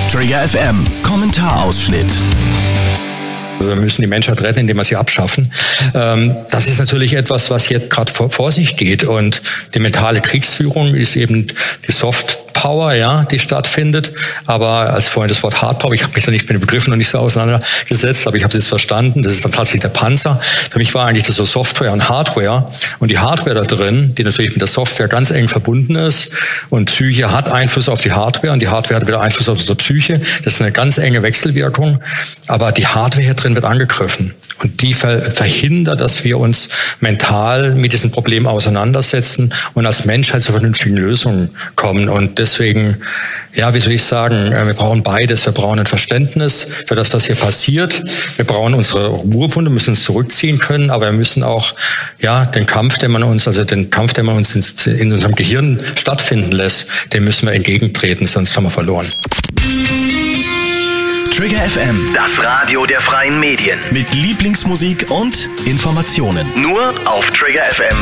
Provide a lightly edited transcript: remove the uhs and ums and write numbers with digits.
Trigger FM Kommentarausschnitt. Wir müssen die Menschheit retten, indem wir sie abschaffen. Das ist natürlich etwas, was jetzt gerade vor sich geht. Und die mentale Kriegsführung ist eben die Soft Power, ja, die stattfindet. Aber als vorhin das Wort Hard Power, ich habe mich da nicht mit den Begriffen noch nicht so auseinandergesetzt, aber ich habe es jetzt verstanden. Das ist dann tatsächlich der Panzer. Für mich war eigentlich das so Software und Hardware. Und die Hardware da drin, die natürlich mit der Software ganz eng verbunden ist. Und Psyche hat Einfluss auf die Hardware und die Hardware hat wieder Einfluss auf unsere Psyche. Das ist eine ganz enge Wechselwirkung. Aber die Hardware hier drin wird angegriffen. Und die verhindert, dass wir uns mental mit diesen Problemen auseinandersetzen und als Menschheit zu vernünftigen Lösungen kommen. Und deswegen, ja, wie soll ich sagen, wir brauchen beides. Wir brauchen ein Verständnis für das, was hier passiert. Wir brauchen unsere Ruhepole, müssen uns zurückziehen können, aber wir müssen auch, ja, den Kampf, der man uns in unserem Gehirn stattfinden lässt, dem müssen wir entgegentreten, sonst haben wir verloren. Trigger FM, Das Radio der freien Medien. mit Lieblingsmusik und Informationen. Nur auf Trigger FM.